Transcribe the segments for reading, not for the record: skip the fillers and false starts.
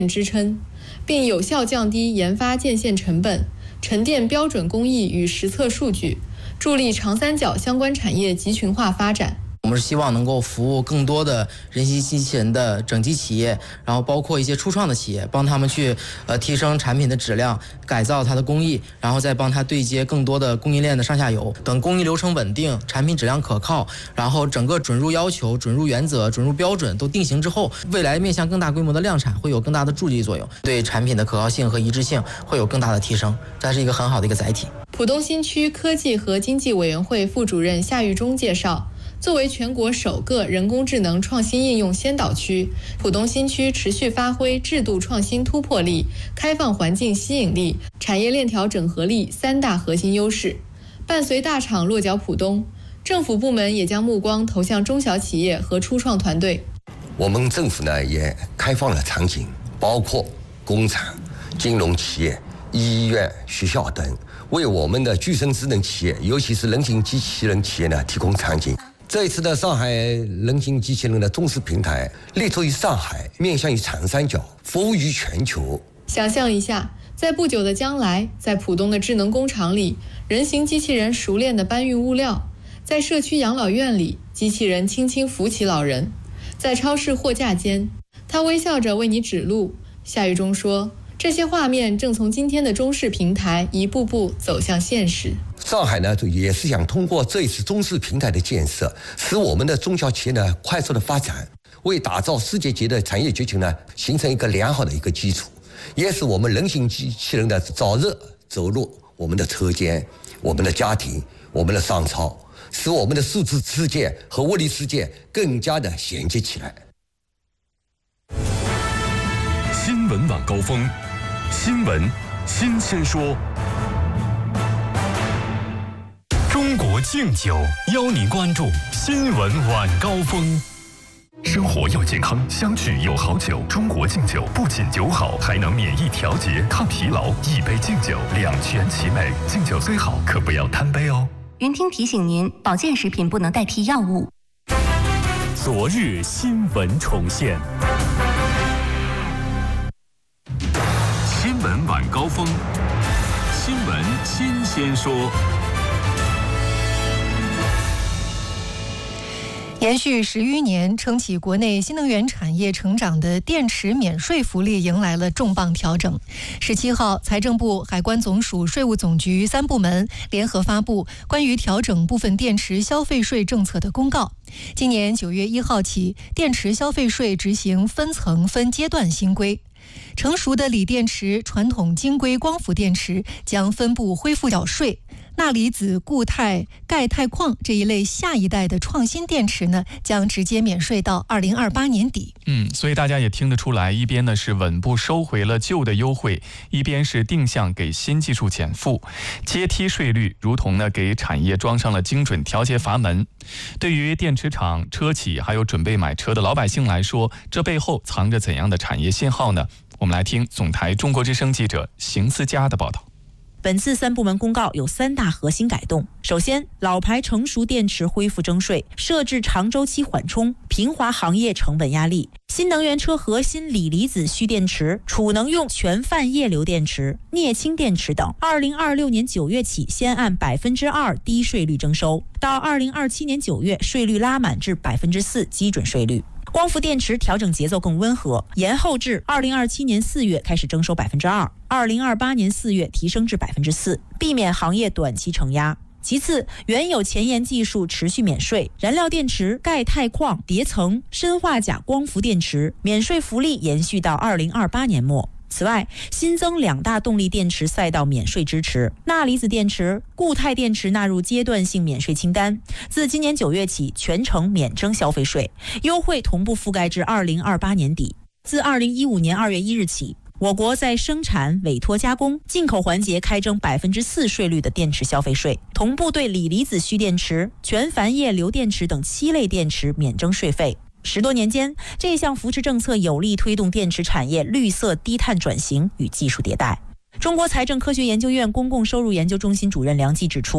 支撑，并有效降低研发建线成本、沉淀标准工艺与实测数据，助力长三角相关产业集群化发展。 我们是希望能够服务更多的人形机器人的整机企业，然后包括一些初创的企业，帮他们去提升产品的质量，改造它的工艺，然后再帮它对接更多的供应链的上下游。等工艺流程稳定，产品质量可靠，然后整个准入要求、准入原则、准入标准都定型之后，未来面向更大规模的量产会有更大的助力作用，对产品的可靠性和一致性会有更大的提升，这是一个很好的一个载体。 浦东新区科技和经济委员会副主任夏玉忠介绍，作为全国首个人工智能创新应用先导区，浦东新区持续发挥制度创新突破力、开放环境吸引力、产业链条整合力三大核心优势。伴随大厂落脚浦东，政府部门也将目光投向中小企业和初创团队。 我们政府呢也开放了场景，包括工厂、金融企业、医院、学校等，为我们的具身智能企业，尤其是人形机器人企业呢提供场景。这一次的上海人形机器人的中试平台，立足于上海，面向于长三角，服务于全球。 想象一下，在不久的将来，在浦东的智能工厂里，人形机器人熟练地搬运物料；在社区养老院里，机器人轻轻扶起老人；在超市货架间，他微笑着为你指路。夏玉忠说，这些画面正从今天的中试平台一步步走向现实。 上海呢，也是想通过这一次中试平台的建设，使我们的中小企业呢快速的发展，为打造世界级的产业集群呢形成一个良好的一个基础，也使我们人形机器人的早日走入我们的车间、我们的家庭、我们的商超，使我们的数字世界和物理世界更加的衔接起来。 新闻晚高峰，新闻新鲜说。中国敬酒邀您关注新闻晚高峰。生活要健康，相聚有好酒。中国敬酒不仅酒好，还能免疫调节、抗疲劳。一杯敬酒，两全其美。敬酒虽好，可不要贪杯哦。 云听提醒您，保健食品不能代替药物。 昨日新闻重现。新闻晚高峰，新闻新鲜说。 延续10余年撑起国内新能源产业成长的电池免税福利迎来了重磅调整。17号，财政部、海关总署、税务总局3部门联合发布关于调整部分电池消费税政策的公告。今年9月1号起，电池消费税执行分层分阶段新规。成熟的锂电池、传统晶硅光伏电池将分步恢复缴税。钠离子、固态、钙钛矿这一类下一代的创新电池呢，将直接免税到2028年底。 所以大家也听得出来，一边呢是稳步收回了旧的优惠，一边是定向给新技术减负，阶梯税率如同呢给产业装上了精准调节阀门。对于电池厂、车企还有准备买车的老百姓来说，这背后藏着怎样的产业信号呢？我们来听总台中国之声记者邢思佳的报道。 本次3部门公告有3大核心改动。首先，老牌成熟电池恢复征税，设置长周期缓冲，平滑行业成本压力。新能源车核心锂离子蓄电池、储能用全泛液流电池、镍氢电池等，2026年9月起先按2%低税率征收，到2027年9月税率拉满至4%基准税率。光伏电池调整节奏更温和，延后至2027年4月开始征收2%，2028年4月提升至4%，避免行业短期承压。其次，原有前沿技术持续免税，燃料电池、钙钛矿、叠层、砷化钾光伏电池免税福利延续到2028年末。此外，新增2大动力电池赛道免税支持，钠离子电池、固态电池纳入阶段性免税清单，自今年9月起全程免征消费税，优惠同步覆盖至2028年底。自2015年2月1日起，我国在生产、委托加工、进口环节开征4%税率的电池消费税，同步对锂离子蓄电池、全钒液流电池等7类电池免征税费。10多年间，这项扶持政策有力推动电池产业绿色低碳转型与技术迭代。中国财政科学研究院公共收入研究中心主任梁季指出，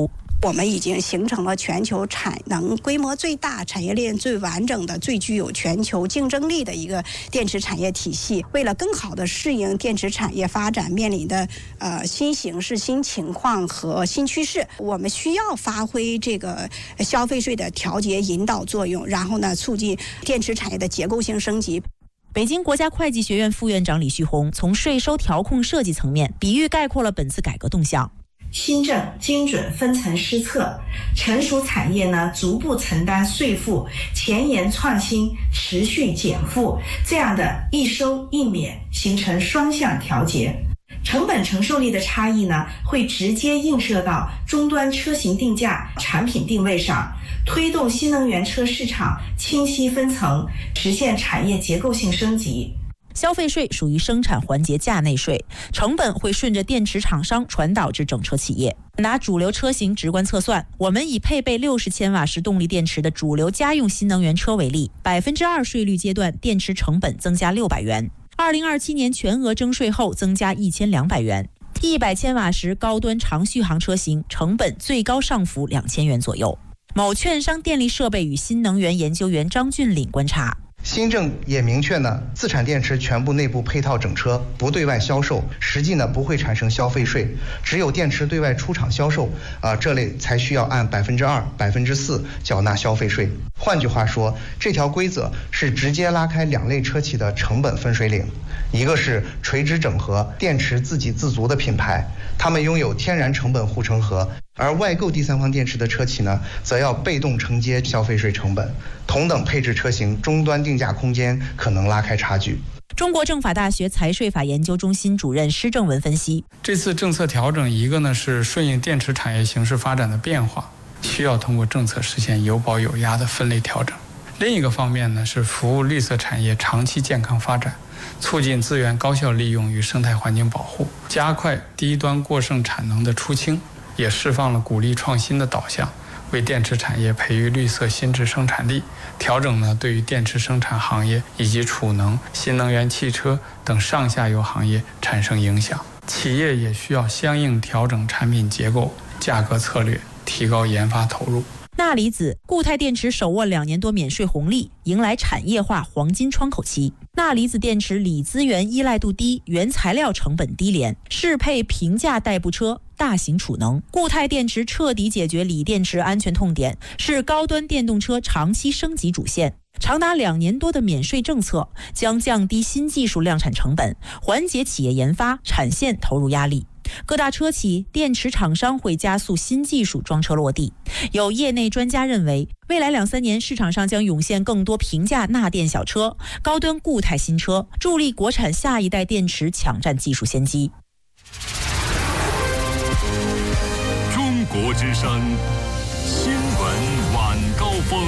我们已经形成了全球产能规模最大、产业链最完整的、最具有全球竞争力的一个电池产业体系。为了更好地适应电池产业发展面临的新形势、新情况和新趋势，我们需要发挥这个消费税的调节引导作用，然后呢，促进电池产业的结构性升级。 北京国家会计学院副院长李旭红从税收调控设计层面比喻概括了本次改革动向。 新政精准分层施策，成熟产业呢逐步承担税负，前沿创新持续减负，这样的一收一免形成双向调节。成本承受力的差异呢，会直接映射到终端车型定价、产品定位上，推动新能源车市场清晰分层，实现产业结构性升级。 消费税属于生产环节价内税，成本会顺着电池厂商传导至整车企业。拿主流车型直观测算，我们以配备60千瓦时动力电池的主流家用新能源车为例，2%税率阶段电池成本增加600元，2027年全额征税后增加1200元，100千瓦时高端长续航车型成本最高上浮2000元左右。某券商电力设备与新能源研究员张俊岭观察， 新政也明确呢，自产电池全部内部配套整车，不对外销售，实际呢不会产生消费税，只有电池对外出厂销售，这类才需要按2%、4%缴纳消费税。换句话说，这条规则是直接拉开2类车企的成本分水岭，一个是垂直整合、电池自给自足的品牌，他们拥有天然成本护城河。而外购第三方电池的车企呢，则要被动承接消费税成本，同等配置车型终端定价空间可能拉开差距。 中国政法大学财税法研究中心主任施正文分析， 这次政策调整，一个呢是顺应电池产业形势发展的变化，需要通过政策实现有保有压的分类调整；另一个方面呢是服务绿色产业长期健康发展，促进资源高效利用与生态环境保护，加快低端过剩产能的出清，也释放了鼓励创新的导向，为电池产业培育绿色新质生产力。调整呢，对于电池生产行业以及储能、新能源汽车等上下游行业产生影响。企业也需要相应调整产品结构、价格策略，提高研发投入。 钠离子固态电池手握2年多免税红利，迎来产业化黄金窗口期。钠离子电池锂资源依赖度低，原材料成本低廉，适配平价代步车、大型储能。固态电池彻底解决锂电池安全痛点，是高端电动车长期升级主线。长达2年多的免税政策将降低新技术量产成本，缓解企业研发、产线投入压力。各大车企、电池厂商会加速新技术装车落地。有业内专家认为，未来2-3年市场上将涌现更多平价钠电小车、高端固态新车，助力国产下一代电池抢占技术先机。 中国之声新闻晚高峰。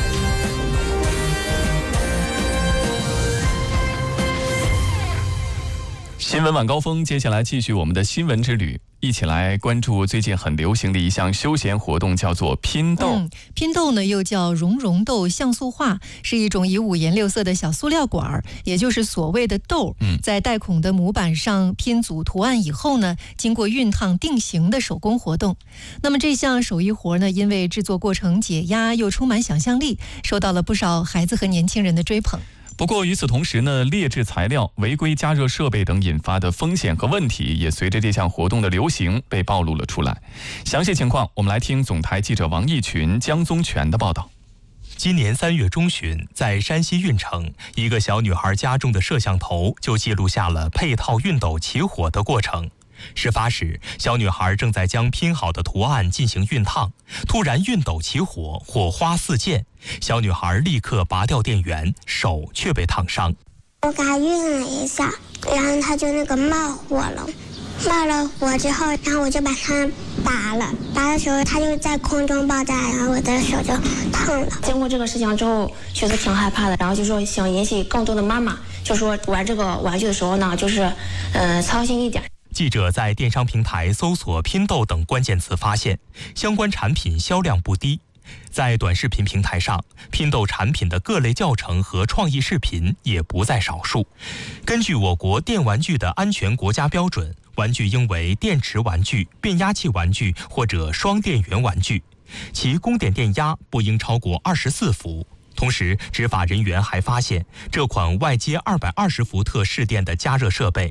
新闻晚高峰，接下来继续我们的新闻之旅，一起来关注最近很流行的一项休闲活动，叫做拼豆。 拼豆呢又叫熔融豆像素化，是一种以5颜6色的小塑料管，也就是所谓的豆，在带孔的模板上拼组图案以后呢，经过熨烫定型的手工活动。那么这项手艺活呢，因为制作过程解压又充满想象力，受到了不少孩子和年轻人的追捧。 不过与此同时呢，劣质材料、违规加热设备等引发的风险和问题，也随着这项活动的流行被暴露了出来。详细情况，我们来听总台记者王义群、江宗全的报道。 今年3月中旬，在山西运城，一个小女孩家中的摄像头就记录下了配套熨斗起火的过程。事发时，小女孩正在将拼好的图案进行熨烫，突然熨斗起火，火花四溅，小女孩立刻拔掉电源，手却被烫伤。 我给她熨了一下，然后她就冒火了，冒了火之后，然后我就把它拔了，拔的时候它就在空中爆炸，然后我的手就烫了。 经过这个事情之后，确实挺害怕的，然后就说想引起更多的妈妈，就说玩这个玩具的时候呢，就是操心一点。 记者在电商平台搜索拼豆等关键词，发现相关产品销量不低。在短视频平台上，拼豆产品的各类教程和创意视频也不在少数。根据我国电玩具的安全国家标准， 玩具应为电池玩具、变压器玩具或者双电源玩具，其供电电压不应超过24伏。同时，执法人员还发现，这款外接220伏特市电的加热设备